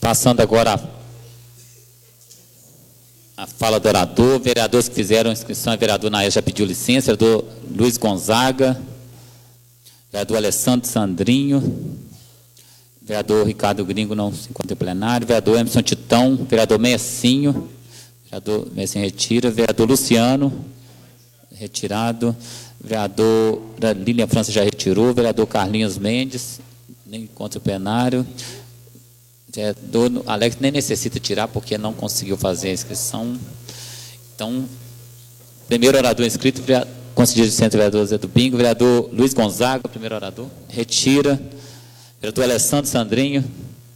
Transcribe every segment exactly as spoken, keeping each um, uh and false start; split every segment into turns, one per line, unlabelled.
Passando agora a, a fala do orador, vereadores que fizeram inscrição, o vereador Nael já pediu licença, vereador Luiz Gonzaga, vereador Alessandro Sandrinho, vereador Ricardo Gringo não se encontra em plenário, vereador Emerson Titão, vereador Messinho, vereador Messinho retira, vereador Luciano, retirado, vereador Lilian França já retirou, vereador Carlinhos Mendes, nem encontra o plenário, vereador Alex nem necessita tirar porque não conseguiu fazer a inscrição. Então, primeiro orador inscrito, concedido de centro, vereador Zé do Bingo, vereador Luiz Gonzaga, primeiro orador, retira, vereador Alessandro Sandrinho.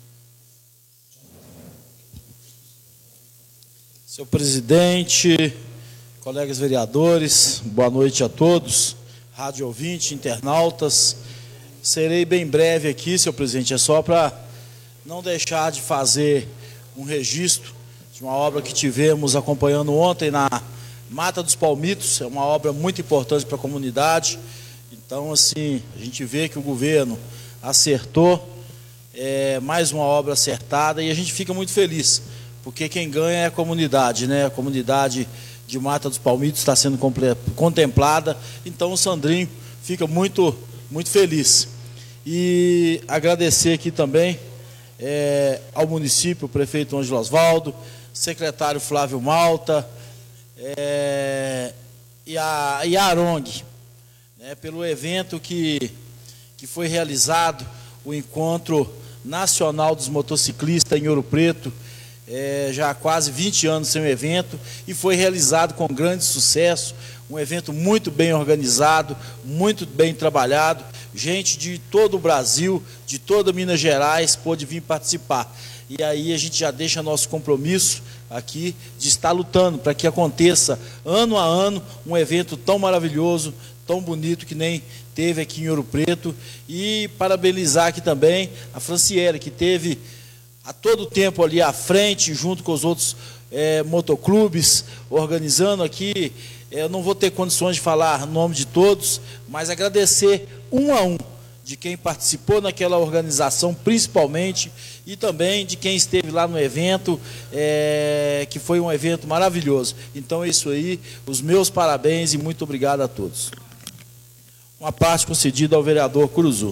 Senhor presidente, colegas vereadores, boa noite a todos, rádio ouvinte, internautas. Serei bem breve aqui, senhor presidente, é só para não deixar de fazer um registro de uma obra que tivemos acompanhando ontem na Mata dos Palmitos. É uma obra muito importante para a comunidade. Então, assim, a gente vê que o governo acertou, é mais uma obra acertada, e a gente fica muito feliz, porque quem ganha é a comunidade, né? A comunidade de Mata dos Palmitos está sendo contemplada, então o Sandrinho fica muito, muito feliz. E agradecer aqui também é, ao município, o prefeito Ângelo Osvaldo, secretário Flávio Malta, é, e a, e a Arong, né, pelo evento que, que foi realizado, o Encontro Nacional dos Motociclistas em Ouro Preto, é, já há quase vinte anos sem um evento, e foi realizado com grande sucesso, um evento muito bem organizado, muito bem trabalhado, gente de todo o Brasil, de toda Minas Gerais, pôde vir participar. E aí a gente já deixa nosso compromisso aqui de estar lutando para que aconteça ano a ano um evento tão maravilhoso, tão bonito que nem teve aqui em Ouro Preto. E parabenizar aqui também a Franciele, que teve a todo tempo ali à frente, junto com os outros é, motoclubes, organizando aqui. Eu não vou ter condições de falar o nome de todos, mas agradecer um a um de quem participou naquela organização, principalmente, e também de quem esteve lá no evento, é, que foi um evento maravilhoso. Então é isso aí, os meus parabéns e muito obrigado a todos. Uma parte concedida ao vereador Curuzu.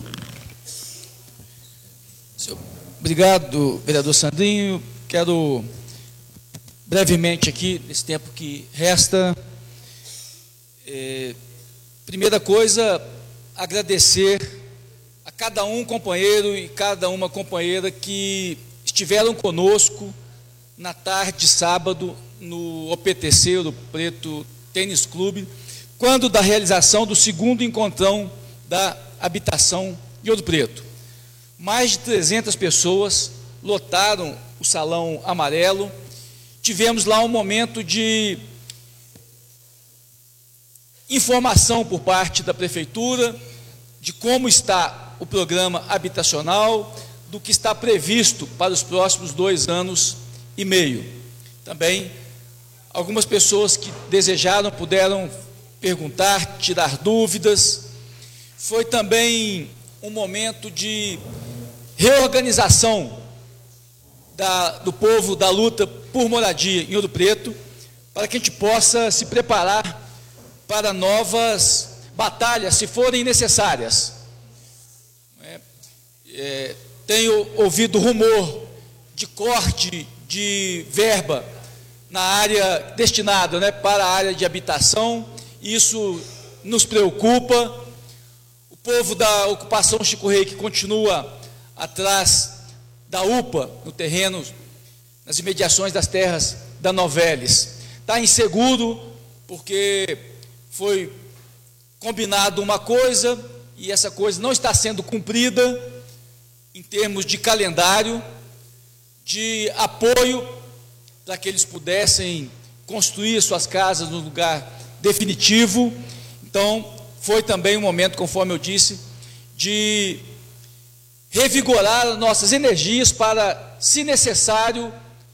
Obrigado, vereador Sandrinho. Quero brevemente aqui, nesse tempo que resta, é, primeira coisa, agradecer a cada um companheiro e cada uma companheira que estiveram conosco na tarde de sábado no O P T C, Ouro Preto Tênis Clube, quando da realização do segundo encontrão da habitação de Ouro Preto. Mais de trezentas pessoas lotaram o Salão Amarelo. Tivemos lá um momento de informação por parte da Prefeitura de como está o programa habitacional, do que está previsto para os próximos dois anos e meio. Também, algumas pessoas que desejaram puderam perguntar, tirar dúvidas. Foi também um momento de reorganização da, do povo da luta por moradia em Ouro Preto, para que a gente possa se preparar para novas batalhas, se forem necessárias. É, é, tenho ouvido rumor de corte de verba na área destinada, né, para a área de habitação. Isso nos preocupa. O povo da ocupação Chico Rei, que continua atrás da U P A, no terreno, nas imediações das terras da Noveles, está inseguro, porque foi combinado uma coisa e essa coisa não está sendo cumprida em termos de calendário, de apoio para que eles pudessem construir suas casas no lugar definitivo. Então, foi também um momento, conforme eu disse, de revigorar nossas energias para, se necessário,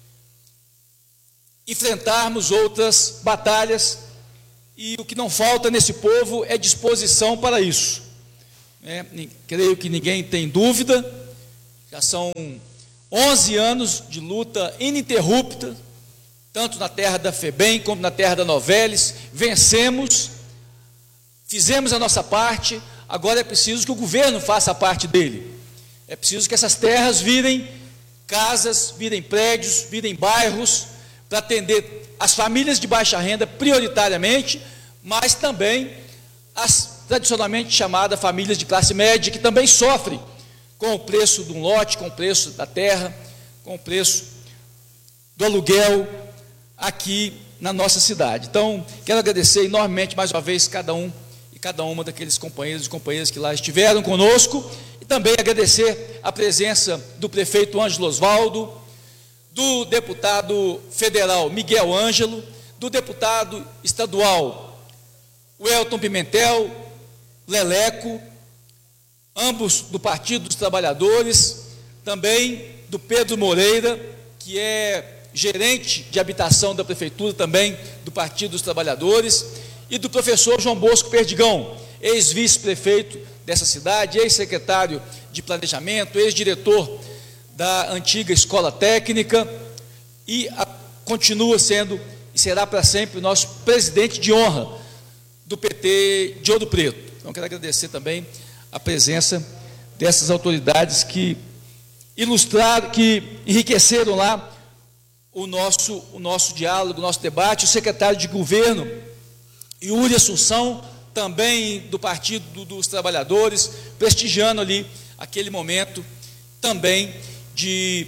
enfrentarmos outras batalhas, e o que não falta nesse povo é disposição para isso. É, creio que ninguém tem dúvida, já são onze anos de luta ininterrupta, tanto na terra da FEBEM como na terra da Novelis. Vencemos, fizemos a nossa parte, agora é preciso que o governo faça a parte dele. É preciso que essas terras virem casas, virem prédios, virem bairros, para atender as famílias de baixa renda prioritariamente, mas também as tradicionalmente chamadas famílias de classe média, que também sofrem com o preço de um lote, com o preço da terra, com o preço do aluguel aqui na nossa cidade. Então, quero agradecer enormemente mais uma vez cada um e cada uma daqueles companheiros e companheiras que lá estiveram conosco, e também agradecer a presença do prefeito Ângelo Osvaldo, do deputado federal Miguel Ângelo, do deputado estadual Welton Pimentel, Leleco, ambos do Partido dos Trabalhadores, também do Pedro Moreira, que é gerente de habitação da Prefeitura, também do Partido dos Trabalhadores, e do professor João Bosco Perdigão, ex-vice-prefeito dessa cidade, ex-secretário de Planejamento, ex-diretor da antiga Escola Técnica, e a, continua sendo e será para sempre o nosso presidente de honra do P T de Ouro Preto. Então, quero agradecer também a presença dessas autoridades que ilustraram, que enriqueceram lá o nosso, o nosso diálogo, o nosso debate. O secretário de Governo, Yuri Assunção, também do Partido dos Trabalhadores, prestigiando ali aquele momento também de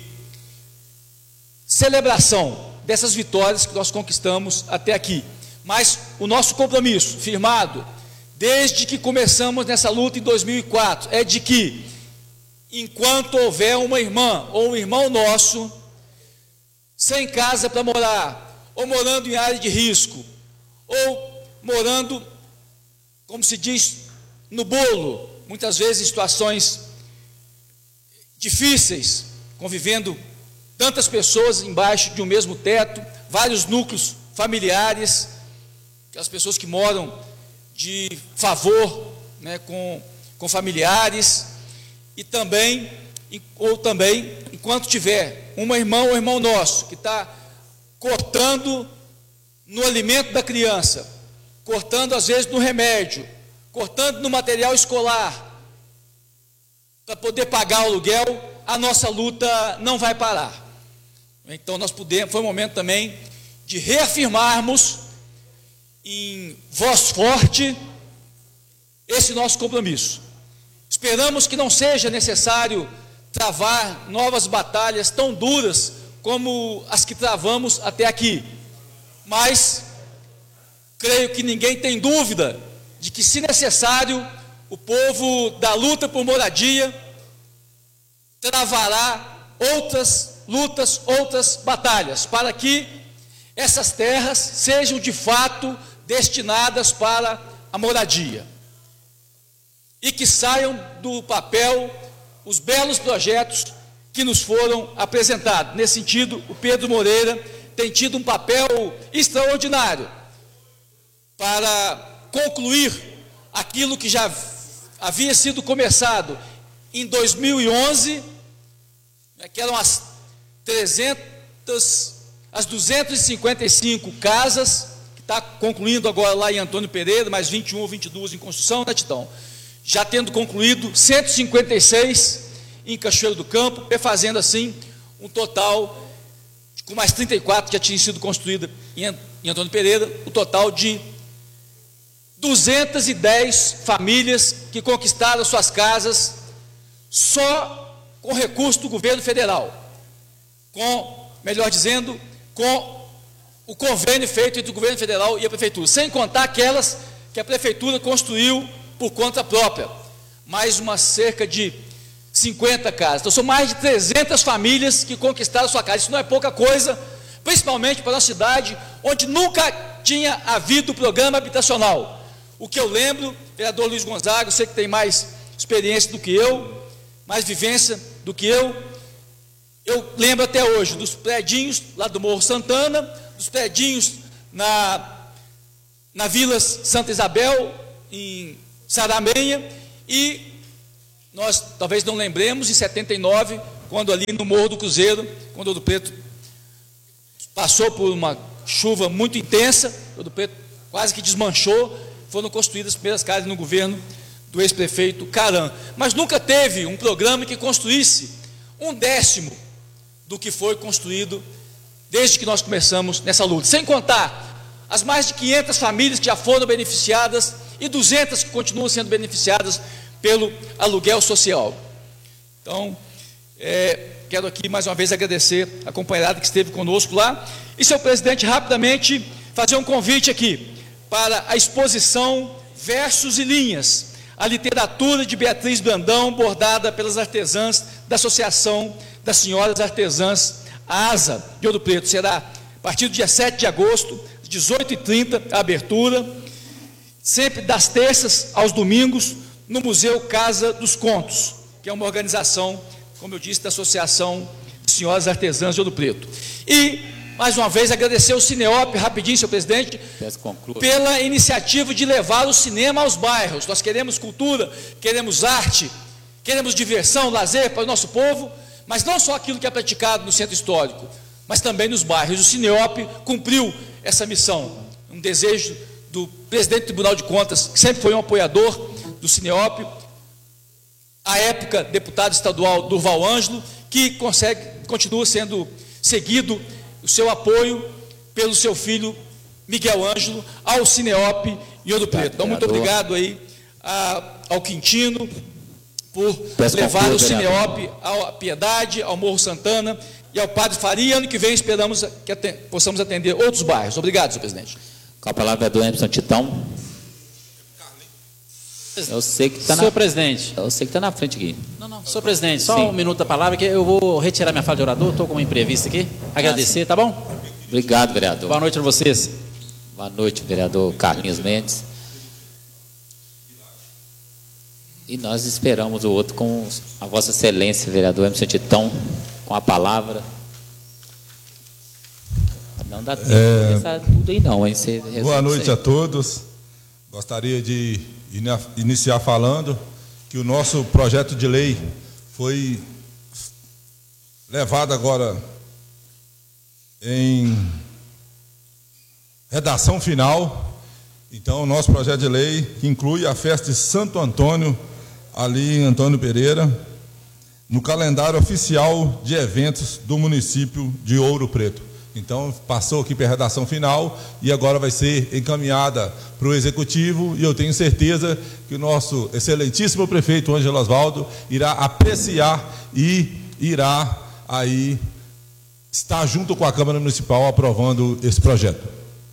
celebração dessas vitórias que nós conquistamos até aqui. Mas o nosso compromisso, firmado desde que começamos nessa luta em dois mil e quatro, é de que, enquanto houver uma irmã ou um irmão nosso sem casa para morar, ou morando em área de risco, ou morando, como se diz, no bolo, muitas vezes em situações difíceis, convivendo tantas pessoas embaixo de um mesmo teto, vários núcleos familiares, aquelas pessoas que moram de favor, né, com, com familiares, e também, ou também, enquanto tiver uma irmã ou irmão nosso que está cortando no alimento da criança, cortando às vezes no remédio, cortando no material escolar, para poder pagar o aluguel, a nossa luta não vai parar. Então nós pudemos, foi um momento também de reafirmarmos em voz forte esse nosso compromisso. Esperamos que não seja necessário travar novas batalhas tão duras como as que travamos até aqui, mas creio que ninguém tem dúvida de que, se necessário, o povo da luta por moradia travará outras lutas, outras batalhas, para que essas terras sejam de fato destinadas para a moradia, e que saiam do papel os belos projetos que nos foram apresentados. Nesse sentido, o Pedro Moreira tem tido um papel extraordinário para concluir aquilo que já havia sido começado em dois mil e onze, que eram as trezentas, as duzentas e cinquenta e cinco casas, que está concluindo agora lá em Antônio Pereira, mais vinte e um ou vinte e duas em construção, né, Titão? Já tendo concluído cento e cinquenta e seis em Cachoeiro do Campo, e fazendo assim um total, com mais trinta e quatro que já tinham sido construídas em Antônio Pereira, o total de duzentas e dez famílias que conquistaram suas casas só com recurso do governo federal, com, melhor dizendo, com o convênio feito entre o governo federal e a prefeitura, sem contar aquelas que a prefeitura construiu por conta própria, mais uma cerca de cinquenta casas. Então são mais de trezentas famílias que conquistaram sua casa. Isso não é pouca coisa, principalmente para uma cidade onde nunca tinha havido programa habitacional. O que eu lembro, vereador Luiz Gonzaga, você que tem mais experiência do que eu, mais vivência do que eu, eu lembro até hoje dos predinhos lá do Morro Santana, dos predinhos na, na Vila Santa Isabel, em Saramenha, e nós talvez não lembremos, em setenta e nove, quando ali no Morro do Cruzeiro, quando Ouro Preto passou por uma chuva muito intensa, Ouro Preto quase que desmanchou, foram construídas as primeiras casas no governo do ex-prefeito Caran. Mas nunca teve um programa que construísse um décimo do que foi construído desde que nós começamos nessa luta, sem contar as mais de quinhentas famílias que já foram beneficiadas e duzentas que continuam sendo beneficiadas pelo aluguel social. Então, é, quero aqui mais uma vez agradecer a companheirada que esteve conosco lá. E, senhor presidente, rapidamente fazer um convite aqui para a exposição Versos e Linhas, a literatura de Beatriz Brandão, bordada pelas artesãs da Associação das Senhoras Artesãs ASA de Ouro Preto. Será a partir do dia sete de agosto, às dezoito e trinta, a abertura, sempre das terças aos domingos, no Museu Casa dos Contos, que é uma organização, como eu disse, da Associação de Senhoras Artesãs de Ouro Preto. E, mais uma vez, agradecer ao Cineop, rapidinho, senhor presidente, pela iniciativa de levar o cinema aos bairros. Nós queremos cultura, queremos arte, queremos diversão, lazer para o nosso povo, mas não só aquilo que é praticado no centro histórico, mas também nos bairros. O Cineop cumpriu essa missão, um desejo do presidente do Tribunal de Contas, que sempre foi um apoiador do Cineop, à época deputado estadual Durval Ângelo, que consegue, continua sendo seguido o seu apoio pelo seu filho Miguel Ângelo ao Cineop em Ouro Preto. Então, muito obrigado aí a, ao Quintino por
Peço
levar
concluir,
o Cineop à Piedade, ao Morro Santana e ao Padre Faria. Ano que vem esperamos que atend possamos atender outros bairros. Obrigado, senhor presidente.
Com a palavra é do Emerson Titão. Eu sei que está na...
Senhor presidente.
Eu sei que está na frente aqui.
Não, não. Senhor presidente, só
Sim.
um minuto da palavra, que eu vou retirar minha fala de orador, estou com uma imprevista aqui. Agradecer,
Ah,
tá bom?
Obrigado, vereador.
Boa noite a vocês.
Boa noite, vereador Carlinhos Mendes. E nós esperamos o outro com a Vossa Excelência, vereador Emerson Titão, com a palavra. Não dá tempo
É...
de começar tudo aí não, hein? Você
Boa noite a todos. Gostaria de iniciar falando que o nosso projeto de lei foi levado agora em redação final. Então, o nosso projeto de lei que inclui a festa de Santo Antônio, ali em Antônio Pereira, no calendário oficial de eventos do município de Ouro Preto. Então, passou aqui para a redação final e agora vai ser encaminhada para o Executivo, e eu tenho certeza que o nosso excelentíssimo prefeito Ângelo Osvaldo irá apreciar e irá aí estar junto com a Câmara Municipal aprovando esse projeto.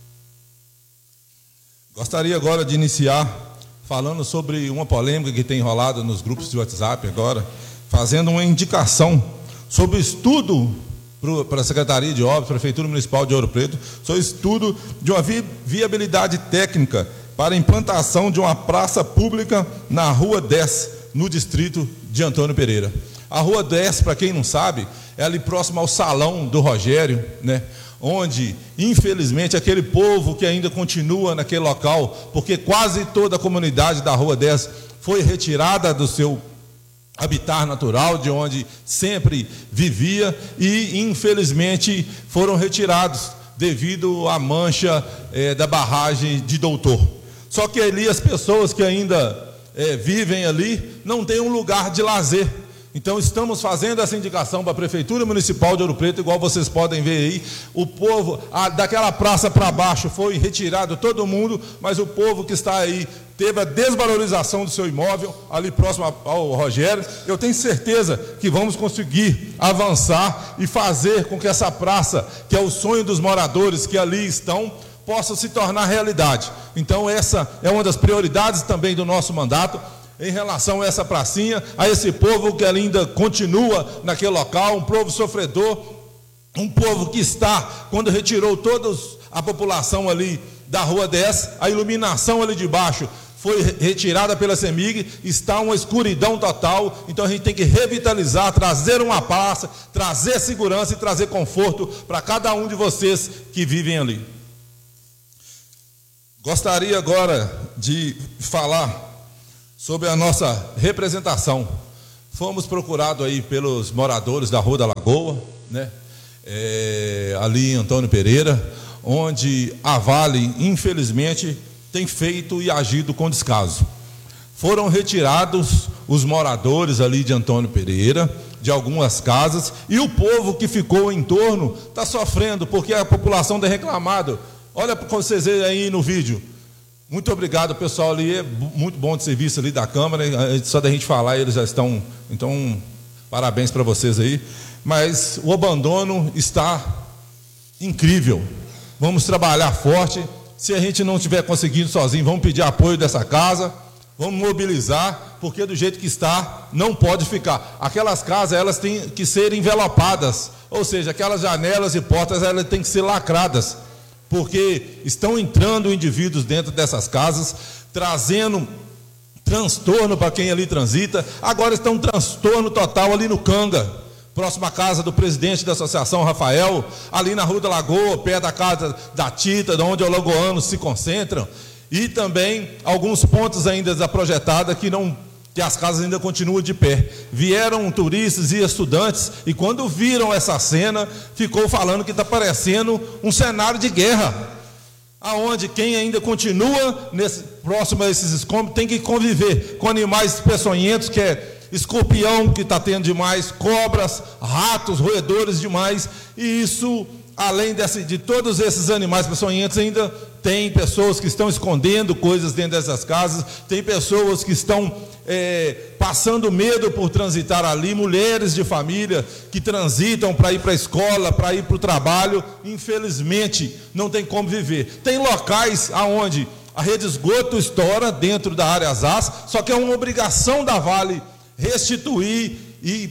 Gostaria agora de iniciar falando sobre uma polêmica que tem enrolado nos grupos de WhatsApp agora, fazendo uma indicação sobre estudo para a Secretaria de Obras, Prefeitura Municipal de Ouro Preto, sobre estudo de uma vi viabilidade técnica para a implantação de uma praça pública na Rua dez, no distrito de Antônio Pereira. A Rua dez, para quem não sabe, é ali próximo ao Salão do Rogério, né? Onde, infelizmente, aquele povo que ainda continua naquele local, porque quase toda a comunidade da Rua dez foi retirada do seu habitat natural, de onde sempre vivia, e infelizmente foram retirados devido à mancha é, da barragem de Doutor. Só que ali as pessoas que ainda é, vivem ali não têm um lugar de lazer. Então estamos fazendo essa indicação para a Prefeitura Municipal de Ouro Preto, igual vocês podem ver aí. O povo, a, daquela praça para baixo foi retirado todo mundo, mas o povo que está aí teve a desvalorização do seu imóvel, ali próximo ao Rogério. Eu tenho certeza que vamos conseguir avançar e fazer com que essa praça, que é o sonho dos moradores que ali estão, possa se tornar realidade. Então essa é uma das prioridades também do nosso mandato, em relação a essa pracinha, a esse povo que ainda continua naquele local, um povo sofredor, um povo que está, quando retirou toda a população ali da Rua dez, a iluminação ali de baixo foi retirada pela CEMIG, está uma escuridão total. Então a gente tem que revitalizar, trazer uma praça, trazer segurança e trazer conforto para cada um de vocês que vivem ali. Gostaria agora de falar sobre a nossa representação. fomos procurados aí pelos moradores da Rua da Lagoa, né? É, ali em Antônio Pereira, onde a Vale, infelizmente, tem feito e agido com descaso. Foram retirados os moradores ali de Antônio Pereira, de algumas casas, e o povo que ficou em torno está sofrendo, porque a população tem reclamado. Olha para vocês verem aí no vídeo. Muito obrigado, pessoal ali, é muito bom de serviço ali da Câmara, só da gente falar, eles já estão, então, parabéns para vocês aí. Mas o abandono está incrível. Vamos trabalhar forte. Se a gente não estiver conseguindo sozinho, vamos pedir apoio dessa casa, vamos mobilizar, porque do jeito que está, não pode ficar. Aquelas casas, elas têm que ser envelopadas, ou seja, aquelas janelas e portas, elas têm que ser lacradas, porque estão entrando indivíduos dentro dessas casas, trazendo transtorno para quem ali transita. Agora está um transtorno total ali no Canga, próxima à casa do presidente da associação, Rafael, ali na Rua da Lagoa, perto da casa da Tita, onde os lagoanos se concentram, e também alguns pontos ainda desaprojetados que, não, que as casas ainda continuam de pé. Vieram turistas e estudantes, e quando viram essa cena, ficou falando que está parecendo um cenário de guerra, aonde quem ainda continua nesse, próximo a esses escombros tem que conviver com animais peçonhentos, que é escorpião que está tendo demais, cobras, ratos, roedores demais, e isso, além desse, de todos esses animais peçonhentos, ainda tem pessoas que estão escondendo coisas dentro dessas casas, tem pessoas que estão é, passando medo por transitar ali, mulheres de família que transitam para ir para a escola, para ir para o trabalho, infelizmente não tem como viver. Tem locais aonde a rede de esgoto estoura dentro da área Zaz, só que é uma obrigação da Vale restituir e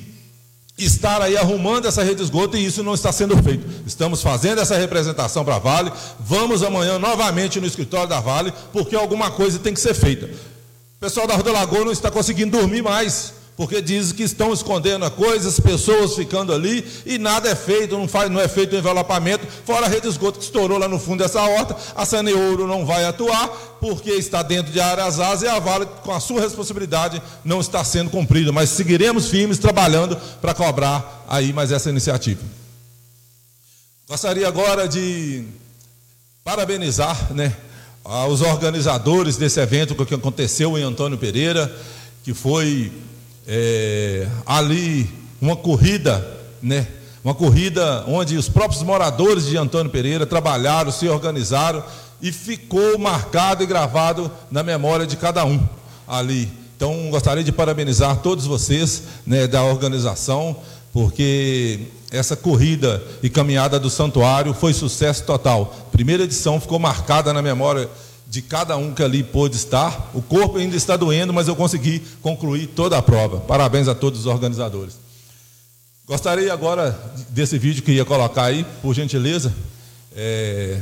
estar aí arrumando essa rede de esgoto, e isso não está sendo feito. Estamos fazendo essa representação para a Vale, vamos amanhã novamente no escritório da Vale, porque alguma coisa tem que ser feita. O pessoal da Rua da Lagoa não está conseguindo dormir mais, porque dizem que estão escondendo coisas, pessoas ficando ali, e nada é feito, não, faz, não é feito o envelopamento, fora a rede de esgoto que estourou lá no fundo dessa horta. A Saneouro não vai atuar, porque está dentro de áreas asas, e a Vale, com a sua responsabilidade, não está sendo cumprida, mas seguiremos firmes trabalhando para cobrar aí mais essa iniciativa. Gostaria agora de parabenizar, né, os organizadores desse evento que aconteceu em Antônio Pereira, que foi É, ali uma corrida, né? Uma corrida onde os próprios moradores de Antônio Pereira trabalharam, se organizaram, e ficou marcado e gravado na memória de cada um ali. Então, gostaria de parabenizar todos vocês, né, da organização, porque essa corrida e caminhada do santuário foi sucesso total. Primeira edição ficou marcada na memória de cada um que ali pôde estar. O corpo ainda está doendo, mas eu consegui concluir toda a prova. Parabéns a todos os organizadores. Gostaria agora desse vídeo que ia colocar aí, por gentileza. É,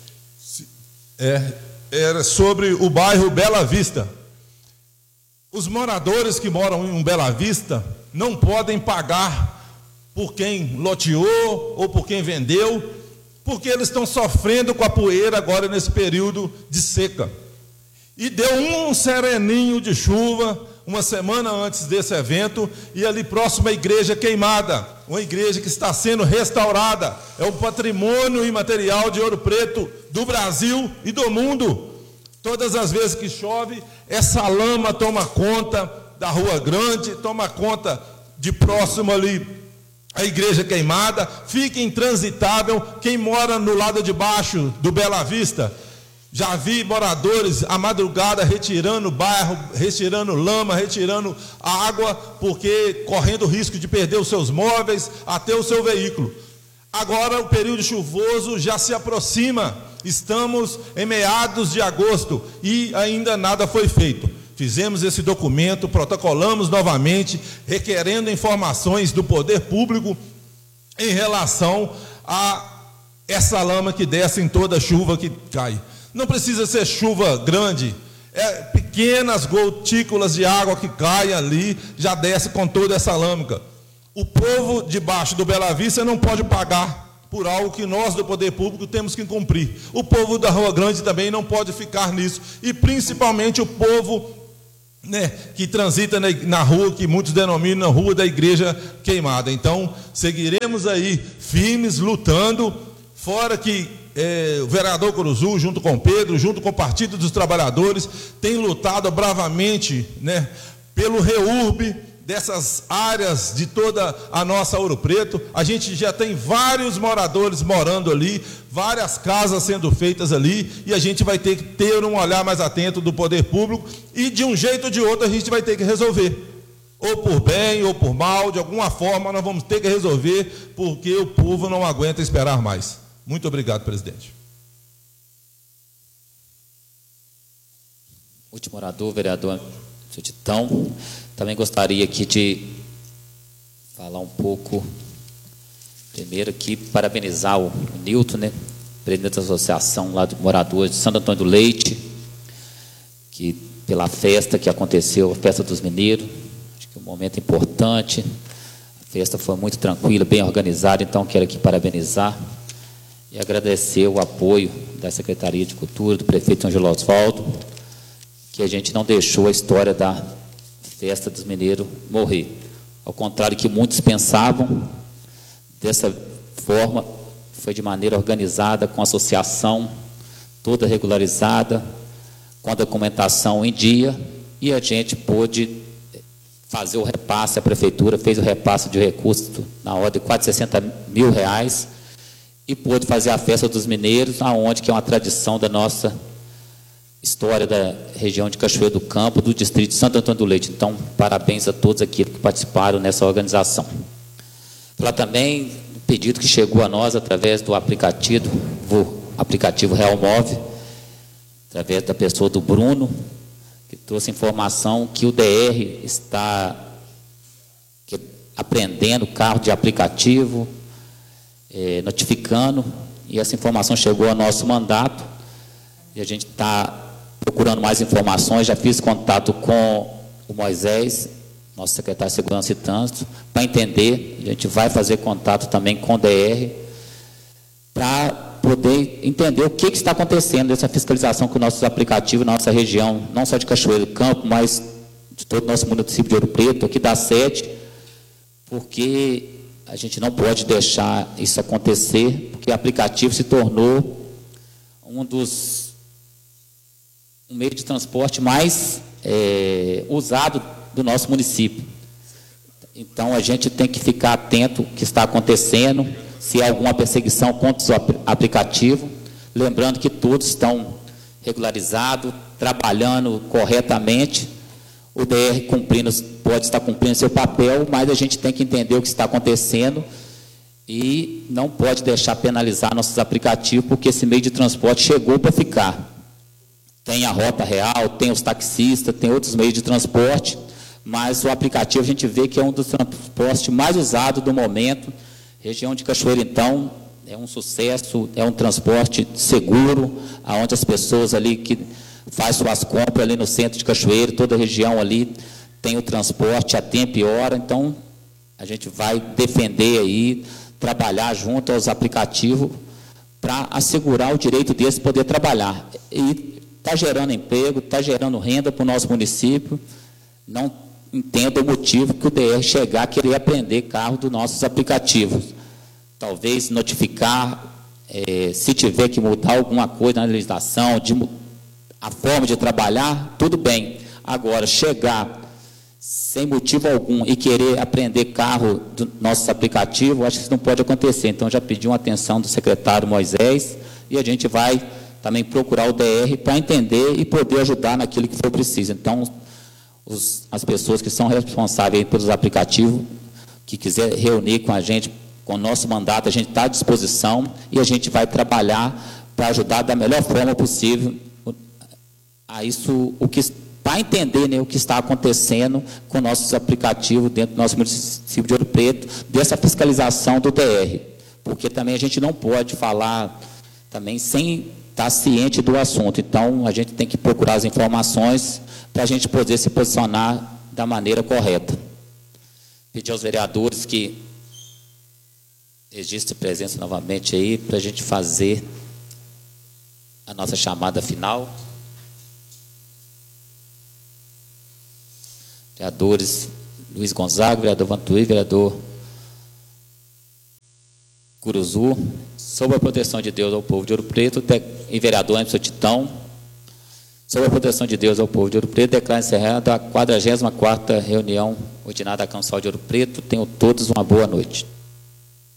é, era sobre o bairro Bela Vista. Os moradores que moram em Bela Vista não podem pagar por quem loteou ou por quem vendeu, porque eles estão sofrendo com a poeira agora nesse período de seca. E deu um sereninho de chuva uma semana antes desse evento, e ali próximo à igreja queimada, uma igreja que está sendo restaurada, é um patrimônio imaterial de Ouro Preto do Brasil e do mundo. Todas as vezes que chove, essa lama toma conta da Rua Grande, toma conta de próximo ali a igreja queimada, fica intransitável. Quem mora no lado de baixo do Bela Vista, já vi moradores à madrugada retirando barro, retirando lama, retirando água, porque correndo o risco de perder os seus móveis, até o seu veículo. Agora o período chuvoso já se aproxima, estamos em meados de agosto e ainda nada foi feito. Fizemos esse documento, protocolamos novamente, requerendo informações do poder público em relação a essa lama que desce em toda chuva que cai. Não precisa ser chuva grande, é pequenas gotículas de água que caem ali, já desce com toda essa lama. O povo debaixo do Bela Vista não pode pagar por algo que nós do poder público temos que cumprir. O povo da Rua Grande também não pode ficar nisso, e principalmente o povo né, que transita na, na rua, que muitos denominam Rua da Igreja Queimada. Então, seguiremos aí firmes, lutando, fora que é, o vereador Curuzu, junto com o Pedro, junto com o Partido dos Trabalhadores, tem lutado bravamente, né, pelo reurb dessas áreas de toda a nossa Ouro Preto. A gente já tem vários moradores morando ali, várias casas sendo feitas ali, e a gente vai ter que ter um olhar mais atento do poder público, e de um jeito ou de outro a gente vai ter que resolver, ou por bem ou por mal, de alguma forma nós vamos ter que resolver, porque o povo não aguenta esperar mais. Muito obrigado, presidente.
Último orador, vereador Titão. Também gostaria aqui de falar um pouco, primeiro aqui, parabenizar o Nilton, né, presidente da associação lá de moradores de Santo Antônio do Leite, que pela festa que aconteceu, a festa dos mineiros, acho que é um momento importante, a festa foi muito tranquila, bem organizada, então quero aqui parabenizar e agradecer o apoio da Secretaria de Cultura, do prefeito Ângelo Osvaldo, que a gente não deixou a história da festa dos mineiros morrer. Ao contrário que muitos pensavam, dessa forma, foi de maneira organizada, com associação toda regularizada, com a documentação em dia, e a gente pôde fazer o repasse, a prefeitura fez o repasse de recursos na ordem de quase sessenta mil reais, e pôde fazer a festa dos mineiros, aonde que é uma tradição da nossa história da região de Cachoeiro do Campo, do distrito de Santo Antônio do Leite. Então, parabéns a todos aqui que participaram nessa organização. Falar também do pedido que chegou a nós através do aplicativo, o aplicativo Realmove, através da pessoa do Bruno, que trouxe informação que o D R está apreendendo carro de aplicativo, eh, notificando, e essa informação chegou ao nosso mandato, e a gente está procurando mais informações. Já fiz contato com o Moisés, nosso secretário de Segurança e Trânsito, para entender. A gente vai fazer contato também com o D R, para poder entender o que, que está acontecendo nessa fiscalização com nossos aplicativos na nossa região, não só de Cachoeiro do Campo, mas de todo o nosso município de Ouro Preto, aqui da sede, porque a gente não pode deixar isso acontecer, porque o aplicativo se tornou um dos um meio de transporte mais é, usado do nosso município. Então, a gente tem que ficar atento ao que está acontecendo, se há alguma perseguição contra o aplicativo, lembrando que todos estão regularizados, trabalhando corretamente, o D R cumprindo, pode estar cumprindo seu papel, mas a gente tem que entender o que está acontecendo e não pode deixar penalizar nossos aplicativos, porque esse meio de transporte chegou para ficar. Tem a Rota Real, tem os taxistas, tem outros meios de transporte, mas o aplicativo a gente vê que é um dos transportes mais usados do momento. Região de Cachoeiro, então, é um sucesso, é um transporte seguro, onde as pessoas ali que fazem suas compras ali no centro de Cachoeiro, toda a região ali tem o transporte a tempo e hora. Então, a gente vai defender aí, trabalhar junto aos aplicativos para assegurar o direito deles poder trabalhar. E está gerando emprego, está gerando renda para o nosso município. Não entendo o motivo que o D R chegar a querer aprender carro dos nossos aplicativos. Talvez notificar, é, se tiver que mudar alguma coisa na legislação, de, a forma de trabalhar, tudo bem. Agora, chegar sem motivo algum e querer aprender carro dos nossos aplicativos, acho que isso não pode acontecer. Então, já pedi uma atenção do secretário Moisés, e a gente vai também procurar o D R para entender e poder ajudar naquilo que for preciso. Então, os, as pessoas que são responsáveis pelos aplicativos, que quiser reunir com a gente, com o nosso mandato, a gente está à disposição e a gente vai trabalhar para ajudar da melhor forma possível a isso, o que, para entender, né, o que está acontecendo com nossos aplicativos dentro do nosso município de Ouro Preto, dessa fiscalização do D R. Porque também a gente não pode falar também sem estar ciente do assunto. Então, a gente tem que procurar as informações para a gente poder se posicionar da maneira correta. Pedir aos vereadores que registrem presença novamente aí, para a gente fazer a nossa chamada final. vereadores Luiz Gonzaga, vereador Vantuí, vereador Curuzu, sob a proteção de Deus ao povo de Ouro Preto, e vereador Emerson Titão, sob a proteção de Deus ao povo de Ouro Preto, declaro encerrada a quadragésima quarta reunião ordinária da Câmara Municipal de Ouro Preto. Tenham todos uma boa noite.